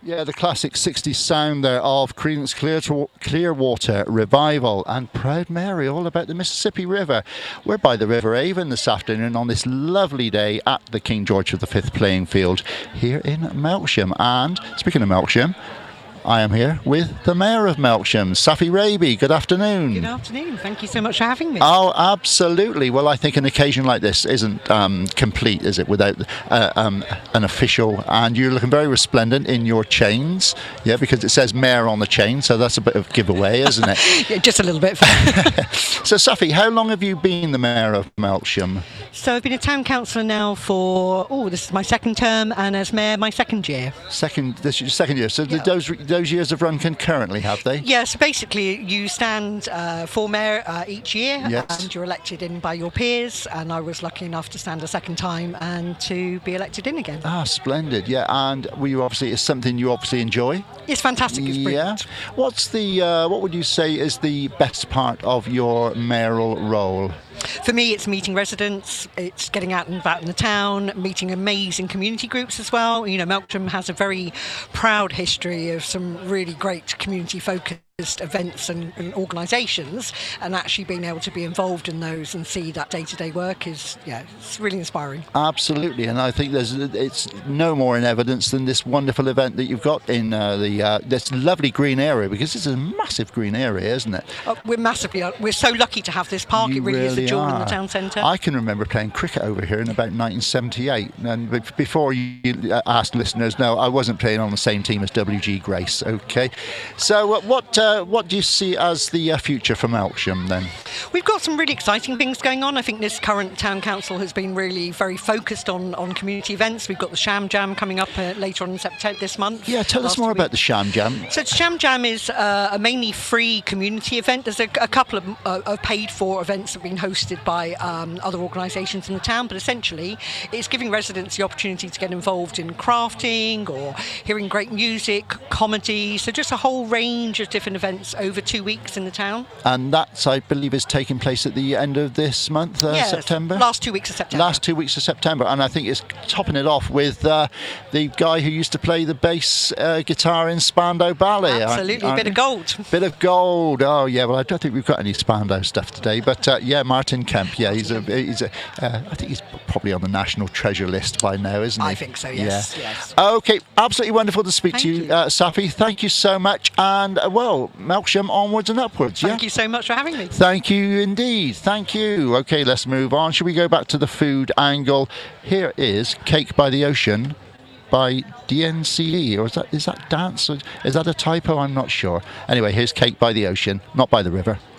Yeah, the classic 60s sound there of Creedence Clearwater Revival and Proud Mary, all about the Mississippi River. We're by the River Avon this afternoon on this lovely day at the King George V playing field here in Melksham. And speaking of Melksham, I am here with the Mayor of Melksham, Safi Raby. Good afternoon. Good afternoon. Thank you so much for having me. Oh, absolutely. Well, I think an occasion like this isn't complete, is it, without an official. And you're looking very resplendent in your chains, yeah, because it says Mayor on the chain, so that's a bit of giveaway, isn't it? Yeah, just a little bit. So, Safi, how long have you been the Mayor of Melksham? So I've been a town councillor now for, this is my second term, and as Mayor, my second year. This is your second year. So Yeah. those years have run concurrently, have they? Yeah, so basically you stand for Mayor each year, Yes. and you're elected in by your peers, and I was lucky enough to stand a second time and to be elected in again. Ah, splendid. Yeah, and it's something you obviously enjoy. It's fantastic, it's brilliant. Yeah. What would you say is the best part of your mayoral role? For me, it's meeting residents, it's getting out and about in the town, meeting amazing community groups as well. You know, Melksham has a very proud history of some really great community-focused events and organisations, and actually being able to be involved in those and see that day-to-day work it's really inspiring. Absolutely, and I think it's no more in evidence than this wonderful event that you've got in this lovely green area, because it's a massive green area, isn't it? We're so lucky to have this park. It really is a jewel in the town centre. I can remember playing cricket over here in about 1978, and before you asked listeners, no, I wasn't playing on the same team as W.G. Grace. Okay, so what do you see as the future for Melksham then? We've got some really exciting things going on. I think this current town council has been really very focused on community events. We've got the Sham Jam coming up later on in September this month. Yeah, tell us more about the Sham Jam. So Sham Jam is a mainly free community event. There's a couple of paid for events that have been hosted by other organisations in the town, but essentially it's giving residents the opportunity to get involved in crafting or hearing great music, comedy, so just a whole range of different events over 2 weeks in the town. And that, I believe, is taking place at the end of this month, yes, September? Last 2 weeks of September. Last 2 weeks of September, and I think it's topping it off with the guy who used to play the bass guitar in Spandau Ballet. Absolutely, a bit of gold. Bit of gold. Oh yeah. Well, I don't think we've got any Spandau stuff today, but Martin Kemp. Yeah, I think he's probably on the National Treasure list by now, isn't he? I think so. Yes. Yeah. Yes. Okay, absolutely wonderful to speak to you, you. Safi. Thank you so much, and Melksham onwards and upwards. Thank you so much for having me. Thank you indeed. Thank you. Okay, let's move on. Should we go back to the food angle? Here is Cake by the Ocean by DNCE, or is that dance? Is that a typo? I'm not sure. Anyway, here's Cake by the Ocean, not by the river.